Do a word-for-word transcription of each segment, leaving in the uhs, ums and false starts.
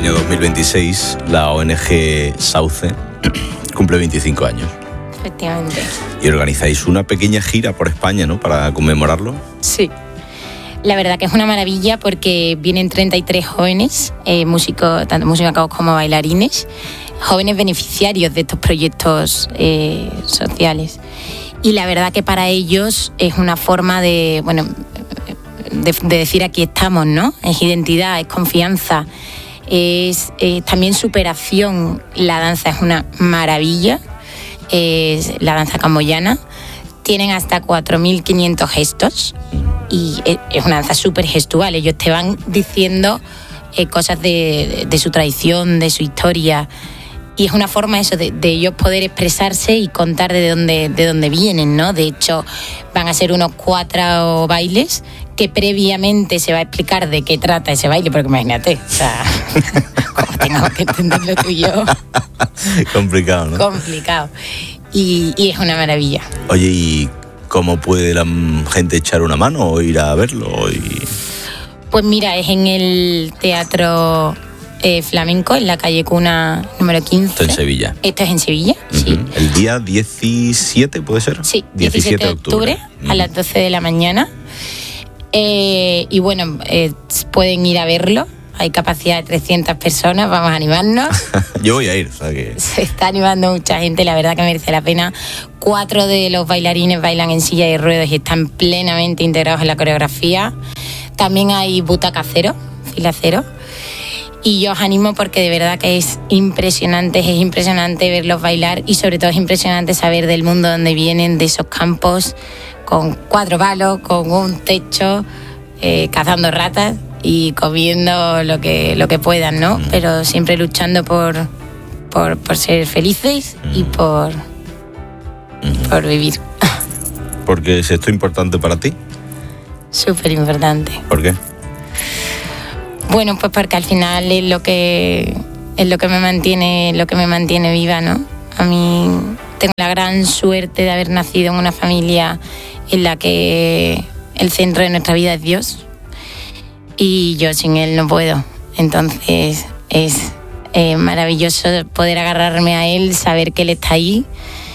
año dos mil veintiséis, la O N G Sauce cumple veinticinco años. Efectivamente. Y organizáis una pequeña gira por España, ¿no?, para conmemorarlo. Sí. La verdad que es una maravilla porque vienen treinta y tres jóvenes, eh, músicos, tanto músicos como bailarines, jóvenes beneficiarios de estos proyectos eh, sociales. Y la verdad que para ellos es una forma de, bueno, de, de decir aquí estamos, ¿no? Es identidad, es confianza, es eh, también superación. La danza es una maravilla, es la danza camboyana. Tienen hasta cuatro mil quinientos gestos y es una danza súper gestual. Ellos te van diciendo eh, cosas de, de su tradición, de su historia. Y es una forma eso de, de ellos poder expresarse y contar de dónde, de dónde vienen, ¿no? De hecho, van a ser unos cuatro bailes que previamente se va a explicar de qué trata ese baile, porque imagínate, o sea, como tengamos que entenderlo tú y yo. Complicado, ¿no? Complicado. Y, y es una maravilla. Oye, ¿y cómo puede la gente echar una mano o ir a verlo? Y... Pues mira, es en el Teatro eh, Flamenco, en la calle Cuna número quince. Esto en Sevilla. Esto es en Sevilla, uh-huh. Sí. ¿El día diecisiete puede ser? Sí, diecisiete de octubre, uh-huh. A las doce de la mañana. Eh, y bueno, eh, pueden ir a verlo. Hay capacidad de trescientas personas, vamos a animarnos. Yo voy a ir, o sea que... Se está animando mucha gente, la verdad que merece la pena. Cuatro de los bailarines bailan en silla de ruedas y están plenamente integrados en la coreografía. También hay butaca cero, fila cero. Y yo os animo porque de verdad que es impresionante, es impresionante verlos bailar y sobre todo es impresionante saber del mundo donde vienen, de esos campos con cuatro palos, con un techo, eh, cazando ratas y comiendo lo que lo que puedan, ¿no? Mm. Pero siempre luchando por, por, por ser felices mm. y por, mm. por vivir. ¿Porque es esto importante para ti? Súper importante. ¿Por qué? Bueno, pues porque al final es lo que es lo que me mantiene, lo que me mantiene viva, ¿no? A mí tengo la gran suerte de haber nacido en una familia en la que el centro de nuestra vida es Dios. Y yo sin él no puedo. Entonces es eh, maravilloso poder agarrarme a él, saber que él está ahí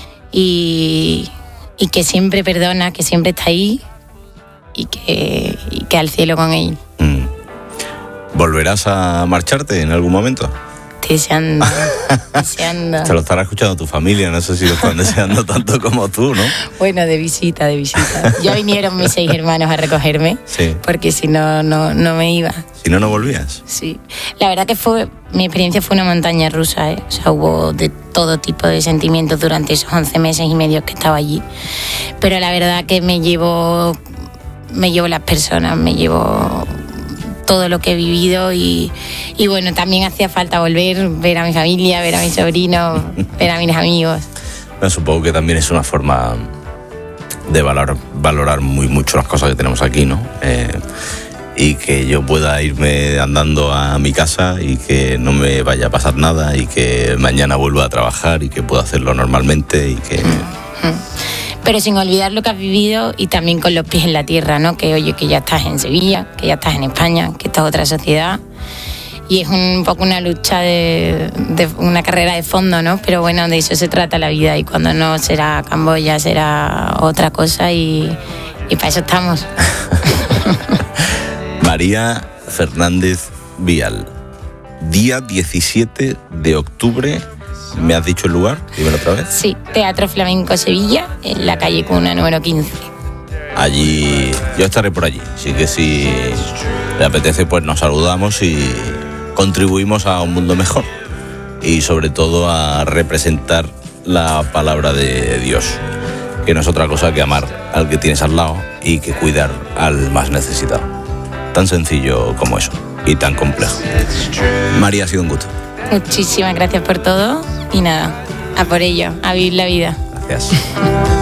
y, y que siempre perdona, que siempre está ahí y que, y que al cielo con él. Mm. ¿Volverás a marcharte en algún momento? Estoy deseando, deseando. Te lo estará escuchando tu familia, no sé si lo están deseando tanto como tú, ¿no? Bueno, de visita, de visita. Ya vinieron mis seis hermanos a recogerme, sí. Porque si no, no, no me iba. ¿Si no, no volvías? Sí. La verdad que fue, mi experiencia fue una montaña rusa, ¿eh? O sea, hubo de todo tipo de sentimientos durante esos once meses y medio que estaba allí. Pero la verdad que me llevo, me llevo las personas, me llevo todo lo que he vivido y, y bueno, también hacía falta volver, ver a mi familia, ver a mis sobrinos, ver a mis amigos. Bueno, supongo que también es una forma de valorar, valorar muy mucho las cosas que tenemos aquí, ¿no? Eh, y que yo pueda irme andando a mi casa y que no me vaya a pasar nada y que mañana vuelva a trabajar y que pueda hacerlo normalmente y que... Pero sin olvidar lo que has vivido y también con los pies en la tierra, ¿no? Que oye, que ya estás en Sevilla, que ya estás en España, que esta es otra sociedad. Y es un poco una lucha de, de una carrera de fondo, ¿no? Pero bueno, de eso se trata la vida y cuando no será Camboya, será otra cosa y, y para eso estamos. María Fernández Vial, día diecisiete de octubre. ¿Me has dicho el lugar? Dímelo otra vez. Sí, Teatro Flamenco Sevilla, en la calle Cuna número quince. Allí, yo estaré por allí, así que si le apetece, pues nos saludamos y contribuimos a un mundo mejor. Y sobre todo a representar la palabra de Dios, que no es otra cosa que amar al que tienes al lado y que cuidar al más necesitado. Tan sencillo como eso, y tan complejo. María, ha sido un gusto. Muchísimas gracias por todo y nada, a por ello, a vivir la vida. Gracias.